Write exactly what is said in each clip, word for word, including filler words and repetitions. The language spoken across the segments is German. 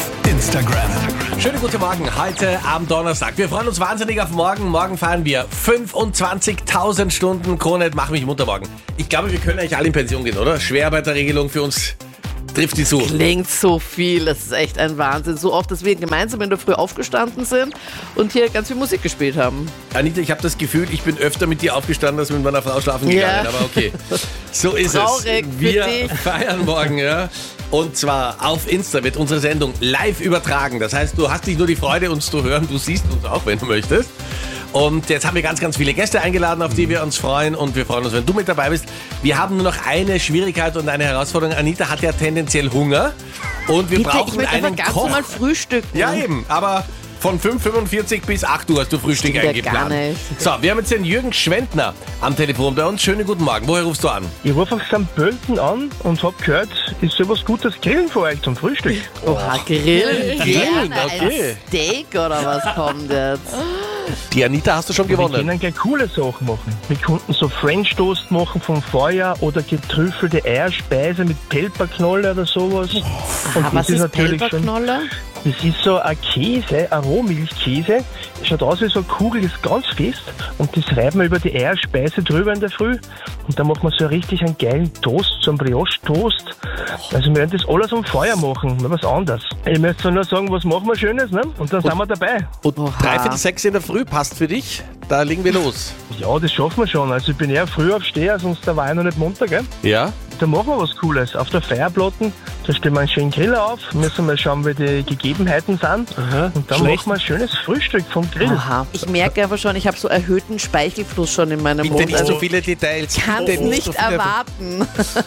auf Instagram. Schönen guten Morgen, heute am Donnerstag. Wir freuen uns wahnsinnig auf morgen. Morgen fahren wir fünfundzwanzigtausend Stunden Krone, mach mich munter morgen. Ich glaube, wir können eigentlich alle in Pension gehen, oder? Schwerarbeiterregelung für uns trifft die zu. Klingt so viel, das ist echt ein Wahnsinn. So oft, dass wir gemeinsam in der Früh aufgestanden sind und hier ganz viel Musik gespielt haben. Anita, ich habe das Gefühl, ich bin öfter mit dir aufgestanden, als mit meiner Frau schlafen gegangen. Ja. Aber okay, so ist Traurig es. für Wir dich. feiern morgen, ja. Und zwar auf Insta wird unsere Sendung live übertragen. Das heißt, du hast nicht nur die Freude, uns zu hören, du siehst uns auch, wenn du möchtest. Und jetzt haben wir ganz, ganz viele Gäste eingeladen, auf die wir uns freuen. Und wir freuen uns, wenn du mit dabei bist. Wir haben nur noch eine Schwierigkeit und eine Herausforderung. Anita hat ja tendenziell Hunger. Und wir Bitte, ich brauchen möchte einen aber ganz Koch. normal frühstücken. Ja, eben. Aber von fünf Uhr fünfundvierzig bis acht Uhr hast du Frühstück Stimmt ja eingeplant. gar nicht. So, wir haben jetzt den Jürgen Schwendner am Telefon bei uns. Schönen guten Morgen. Woher rufst du an? Ich rufe auf Sankt Pölten an und hab gehört, ist sowas Gutes Grillen für euch zum Frühstück. Oha, Grillen. Grillen, Gerne. okay. Ein Steak oder was kommt jetzt? Die Anita hast du schon Wir gewonnen. können gleich coole Sachen machen. Wir könnten so French Toast machen vom Feuer oder getrüffelte Eierspeise mit Pelperknolle oder sowas. Und Ah, was ist Pelperknolle? Das ist so ein Käse, ein Rohmilchkäse. Schaut aus wie so eine Kugel, ist ganz fest. Und das reiben wir über die Eierspeise drüber in der Früh. Und dann machen wir so richtig einen geilen Toast, so einen Brioche-Toast. Also wir werden das alles am Feuer machen, mal was anderes. Ich möchte nur sagen, was machen wir Schönes, ne? Und dann sind wir dabei. Und Oha. dreiviertel sechs in der Früh passt für dich. Da legen wir los. Ja, das schaffen wir schon. Also ich bin eher früh aufsteher, sonst da war ich noch nicht munter, gell? Ja? Da machen wir was Cooles. Auf der Feierplatten, da stellen wir einen schönen Grill auf, müssen mal schauen, wie die Gegebenheiten sind. Aha. Und dann Schlecht. machen wir ein schönes Frühstück vom Grill. Aha. Ich merke aber schon, ich habe so erhöhten Speichelfluss schon in meinem Bitte Mund. nicht Also so viele Details. ich kann es Bitte nicht so viele- erwarten.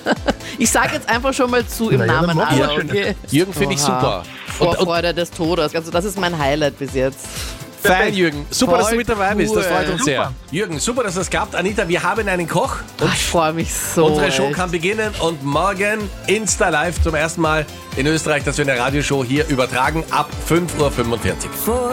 Ich sage jetzt einfach schon mal zu im Na ja, dann Namen machen wir aller, schön. okay? Jürgen finde ich Oha. super. Und, und Vorfreude des Todes. Also das ist mein Highlight bis jetzt. fein, Jürgen. Super, dass du mit dabei bist. Das cool. freut uns sehr. Super. Jürgen, super, dass das klappt. Anita, wir haben einen Koch. Und Ich freue mich so. unsere Show echt. kann beginnen. Und morgen Insta Live zum ersten Mal in Österreich, dass wir eine Radioshow hier übertragen ab fünf Uhr fünfundvierzig.